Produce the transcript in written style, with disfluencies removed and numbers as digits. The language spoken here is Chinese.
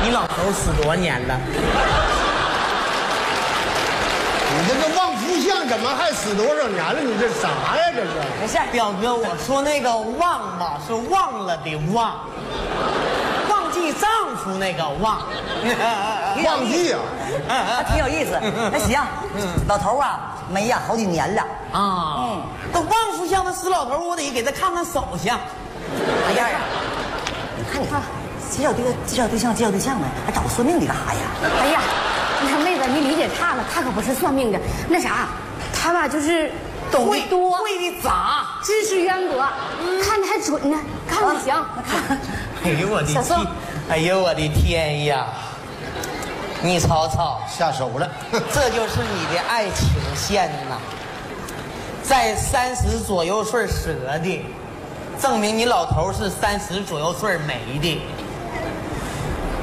你老头死多少年了？ 你这个望夫相怎么还死多少年了？你这啥呀？这是？ 没事，表哥，我说那个忘吧，是忘了的忘，忘记丈夫那个忘， 忘记啊？ 还挺有意思。那行，老头啊没呀好几年了啊。都望夫相的死老头，我得给他看看手相。 哎呀，你看你看，介绍对象呢，还找个算命的干啥呀？ 哎呀，你看妹子，你理解他了，他可不是算命的，那啥，他吧就是懂得多， 会的杂， 知识渊博，看的还准呢，看的行。 哎呦我的小宋天！哎呦我的天呀！你瞅瞅， 下手了。 这就是你的爱情线呐，在30左右岁折的，证明你老头是30左右岁没的。